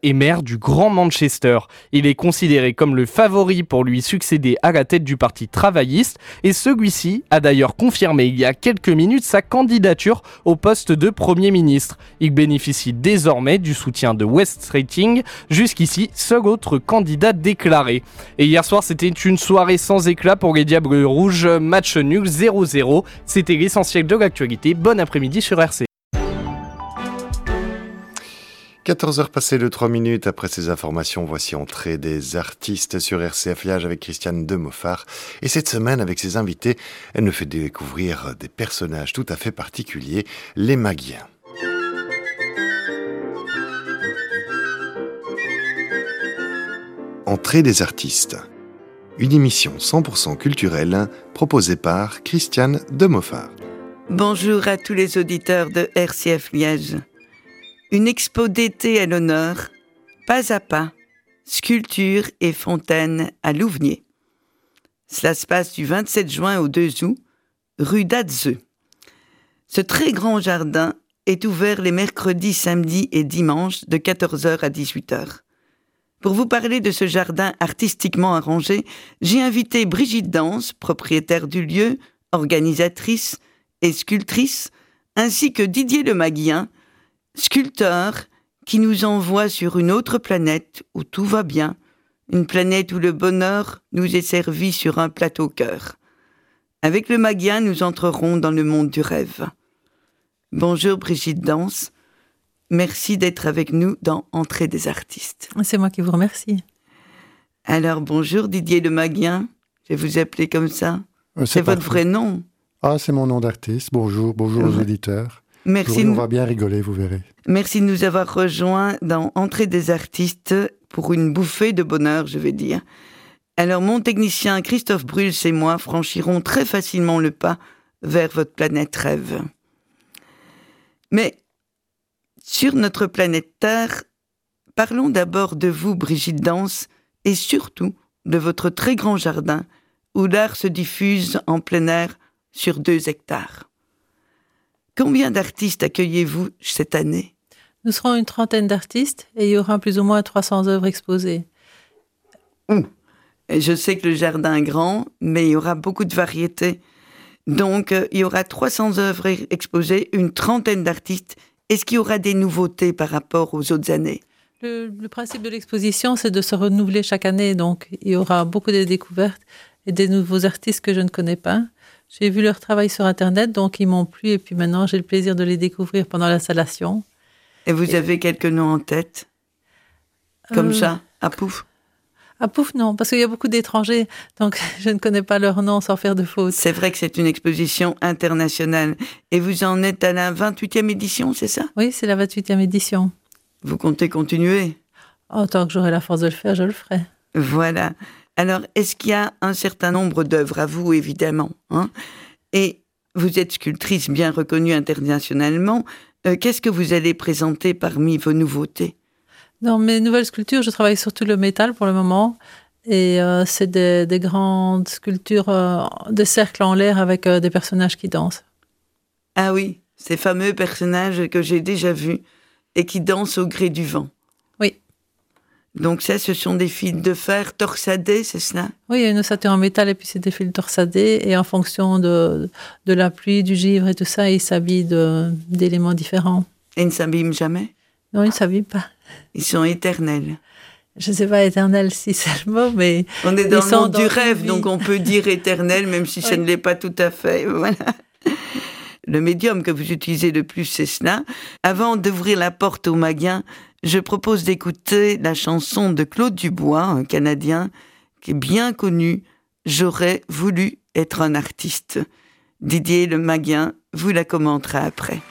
et maire du Grand Manchester. Il est considéré comme le favori pour lui succéder à la tête du parti travailliste et celui-ci a d'ailleurs confirmé il y a quelques minutes sa candidature au poste de Premier ministre. Il bénéficie désormais du soutien de West Streeting, jusqu'ici seul autre candidat déclaré. Et hier soir, c'était une soirée sans éclat pour les Diables Rouges, match nul 0-0. C'était l'essentiel de l'actualité. Bon après-midi sur RC. 14h passées de 3 minutes après ces informations, voici Entrée des artistes sur RCF Liège avec Christiane Demoffart. Et cette semaine, avec ses invités, elle nous fait découvrir des personnages tout à fait particuliers, les Magiens. Entrée des artistes, une émission 100% culturelle proposée par Christiane Demoffart. Bonjour à tous les auditeurs de RCF Liège. Une expo d'été à l'honneur, pas à pas, sculpture et fontaine à Louvenier. Cela se passe du 27 juin au 2 août, rue d'Adzeu. Ce très grand jardin est ouvert les mercredis, samedis et dimanches de 14h à 18h. Pour vous parler de ce jardin artistiquement arrangé, j'ai invité Brigitte Danse, propriétaire du lieu, organisatrice et sculptrice, ainsi que Didier Le Maguien, sculpteur qui nous envoie sur une autre planète où tout va bien, une planète où le bonheur nous est servi sur un plateau cœur. Avec Le Maguien, nous entrerons dans le monde du rêve. Bonjour Brigitte Danse, merci d'être avec nous dans Entrée des artistes. C'est moi qui vous remercie. Alors bonjour Didier Le Maguien, je vais vous appeler comme ça. C'est votre vrai nom? Ah, c'est mon nom d'artiste. Bonjour aux auditeurs. Merci. On va bien rigoler, vous verrez. Merci de nous avoir rejoints dans Entrée des artistes pour une bouffée de bonheur, je vais dire. Alors, mon technicien Christophe Bruls et moi franchirons très facilement le pas vers votre planète rêve. Mais, sur notre planète Terre, parlons d'abord de vous, Brigitte Danse, et surtout de votre très grand jardin où l'art se diffuse en plein air sur 2 hectares. Combien d'artistes accueillez-vous cette année? Nous serons une trentaine d'artistes et il y aura plus ou moins 300 œuvres exposées. Je sais que le jardin est grand, mais il y aura beaucoup de variétés. Donc, il y aura 300 œuvres exposées, une trentaine d'artistes. Est-ce qu'il y aura des nouveautés par rapport aux autres années? Le principe de l'exposition, c'est de se renouveler chaque année. Donc, il y aura beaucoup de découvertes et des nouveaux artistes que je ne connais pas. J'ai vu leur travail sur Internet, donc ils m'ont plu. Et puis maintenant, j'ai le plaisir de les découvrir pendant l'installation. Et vous avez quelques noms en tête? Comme ça, à pouf? À pouf, non, parce qu'il y a beaucoup d'étrangers. Donc, je ne connais pas leur nom sans faire de faute. C'est vrai que c'est une exposition internationale. Et vous en êtes à la 28e édition, c'est ça? Oui, c'est la 28e édition. Vous comptez continuer? Tant que j'aurai la force de le faire, je le ferai. Voilà. Alors, est-ce qu'il y a un certain nombre d'œuvres à vous, évidemment, hein? Et vous êtes sculptrice bien reconnue internationalement. Qu'est-ce que vous allez présenter parmi vos nouveautés? Dans mes nouvelles sculptures, je travaille surtout le métal pour le moment. Et c'est des grandes sculptures de cercles en l'air avec des personnages qui dansent. Ah oui, ces fameux personnages que j'ai déjà vus et qui dansent au gré du vent. Oui. Donc ça, ce sont des fils de fer torsadés, c'est cela? Oui, il y a une ossature en métal et puis c'est des fils torsadés. Et en fonction de la pluie, du givre et tout ça, ils s'habillent d'éléments différents. Et ils ne s'abîment jamais? Non, ils ne s'habillent pas. Ils sont éternels. Je ne sais pas éternel si c'est le mot, mais... On est dans le monde du rêve, donc on peut dire éternel, même si ça ne l'est pas tout à fait. Voilà. Le médium que vous utilisez le plus, c'est cela. Avant d'ouvrir la porte aux Maguien, je propose d'écouter la chanson de Claude Dubois, un Canadien, qui est bien connu. J'aurais voulu être un artiste. Didier Le Maguien vous la commentera après.